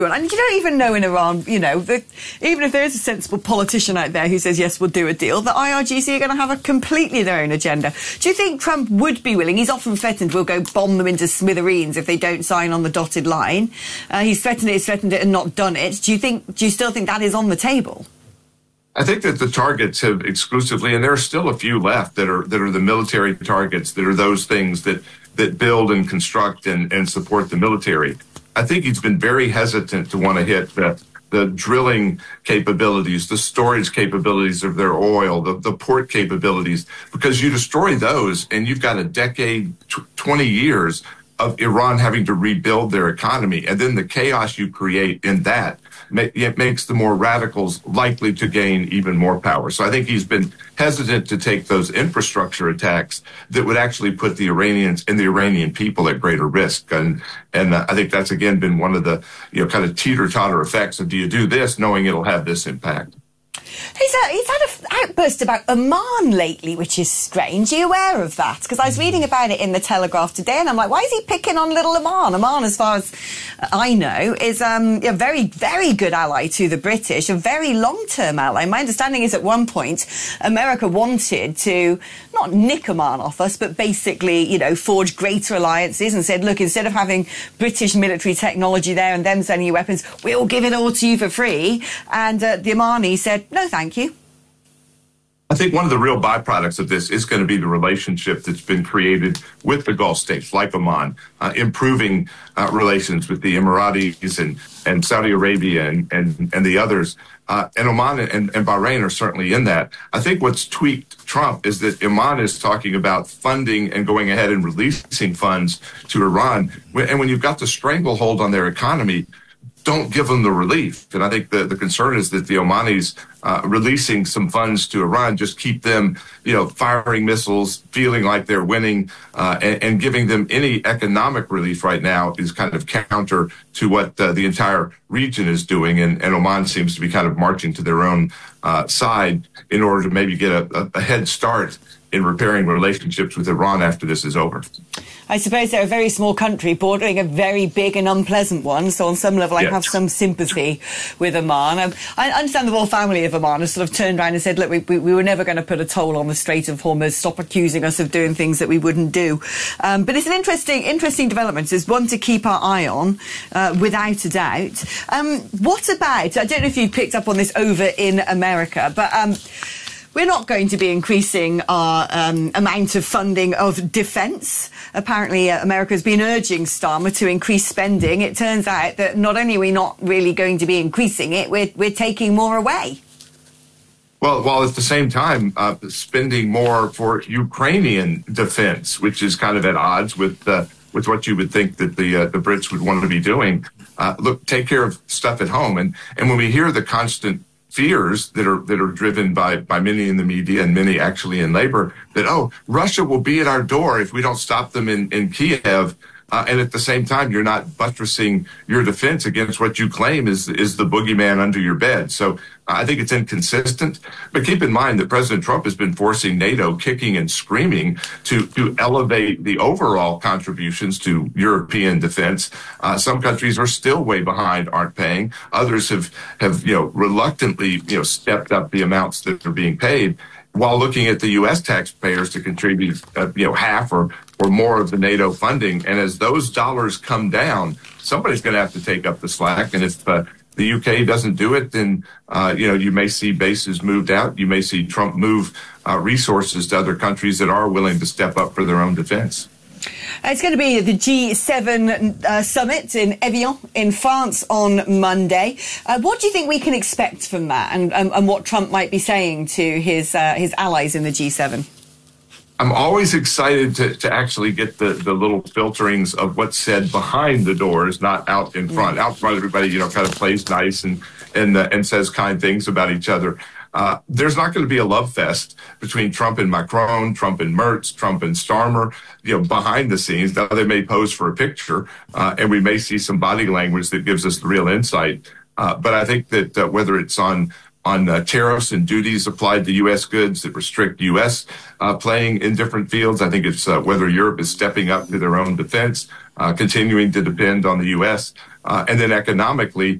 And you don't even know in Iran, you know, that even if there is a sensible politician out there who says, yes, we'll do a deal, the IRGC are going to have a completely their own agenda. Do you think Trump would be willing? He's often threatened we'll go bomb them into smithereens if they don't sign on the dotted line. He's threatened it and not done it. Do you still think that is on the table? I think that the targets have exclusively, and there are still a few left that are the military targets, that are those things that build and construct and support the military. I think he's been very hesitant to want to hit the drilling capabilities, the storage capabilities of their oil, the port capabilities, because you destroy those and you've got a decade, 20 years of Iran having to rebuild their economy. And then the chaos you create in that it makes the more radicals likely to gain even more power. So I think he's been hesitant to take those infrastructure attacks that would actually put the Iranians and the Iranian people at greater risk. And I think that's, again, been one of the, kind of teeter-totter effects of, do you do this knowing it'll have this impact? He's had an outburst about Oman lately, which is strange. Are you aware of that? Because I was reading about it in the Telegraph today, and I'm like, why is he picking on little Oman? Oman, as far as I know, is a very, very good ally to the British, a very long-term ally. My understanding is at one point, America wanted to not nick Oman off us, but basically, forge greater alliances and said, look, instead of having British military technology there and them sending you weapons, we'll give it all to you for free. And the Omanis said, no, thank you. I think one of the real byproducts of this is going to be the relationship that's been created with the Gulf states, like Oman, improving relations with the Emiratis and Saudi Arabia and the others. And Oman and Bahrain are certainly in that. I think what's tweaked Trump is that Oman is talking about funding and going ahead and releasing funds to Iran. And when you've got the stranglehold on their economy, don't give them the relief. And I think the concern is that the Omanis releasing some funds to Iran just keep them, firing missiles, feeling like they're winning, and giving them any economic relief right now is kind of counter to what the entire region is doing. And Oman seems to be kind of marching to their own side in order to maybe get a head start in repairing relationships with Iran after this is over. I suppose they're a very small country bordering a very big and unpleasant one, so on some level I have some sympathy with Oman. I understand the royal family of Oman has sort of turned around and said, look, we were never going to put a toll on the Strait of Hormuz, stop accusing us of doing things that we wouldn't do. But it's an interesting development. It's one to keep our eye on, without a doubt. What about, I don't know if you've picked up on this over in America, but we're not going to be increasing our amount of funding of defence. Apparently, America has been urging Starmer to increase spending. It turns out that not only are we not really going to be increasing it, we're taking more away. Well, while at the same time spending more for Ukrainian defence, which is kind of at odds with what you would think that the Brits would want to be doing. Look, take care of stuff at home, and when we hear the constant fears that are driven by many in the media and many actually in labor that, Russia will be at our door if we don't stop them in Kiev. And at the same time, you're not buttressing your defense against what you claim is the boogeyman under your bed. So I think it's inconsistent. But keep in mind that President Trump has been forcing NATO kicking and screaming to elevate the overall contributions to European defense. Some countries are still way behind, aren't paying. Others have reluctantly, stepped up the amounts that are being paid, while looking at the U.S. taxpayers to contribute, half or more of the NATO funding. And as those dollars come down, somebody's going to have to take up the slack. And if the UK doesn't do it, then, you may see bases moved out. You may see Trump move resources to other countries that are willing to step up for their own defense. It's going to be the G7 summit in Evian in France on Monday. What do you think we can expect from that, and what Trump might be saying to his allies in the G7? I'm always excited to actually get the little filterings of what's said behind the doors, not out in front. Out front, everybody, kind of plays nice and says kind things about each other. There's not going to be a love fest between Trump and Macron, Trump and Merz, Trump and Starmer, behind the scenes. Now they may pose for a picture, and we may see some body language that gives us the real insight. But I think that whether it's on tariffs and duties applied to U.S. goods that restrict U.S. Playing in different fields, I think it's whether Europe is stepping up to their own defense, continuing to depend on the U.S. and then economically,